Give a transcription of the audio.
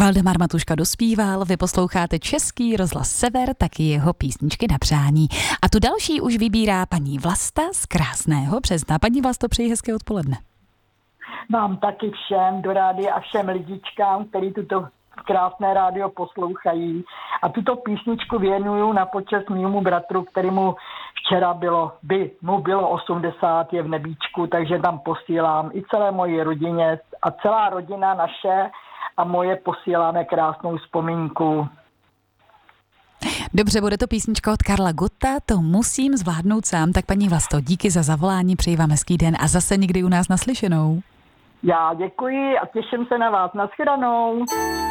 Valdemar Matuška dospíval, vy posloucháte Český rozhlas Sever, taky jeho písničky na přání. A tu další už vybírá paní Vlasta z Krásného Března. Paní Vlasto, přeji hezké odpoledne. Vám taky všem do rádia a všem lidičkám, který tuto krásné rádio poslouchají. A tuto písničku věnuju na počest mému bratru, kterému včera mu bylo 80, je v nebíčku, takže tam posílám i celé moje rodině a celá rodina naše a moje posíláme krásnou vzpomínku. Dobře, bude to písnička od Karla Gotta, to musím zvládnout sám. Tak paní Vlasto, díky za zavolání, přeji vám hezký den a zase někdy u nás naslyšenou. Já děkuji a těším se na vás. Naschledanou.